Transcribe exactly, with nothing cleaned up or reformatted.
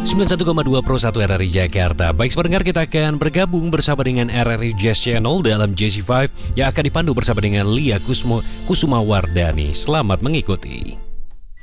sembilan puluh satu koma dua Pro satu R R I Jakarta. Baik pendengar, kita akan bergabung bersama dengan R R I Jazz Channel dalam Jazzy Five yang akan dipandu bersama dengan Lia Kusmo, Kusuma Wardani. Selamat mengikuti.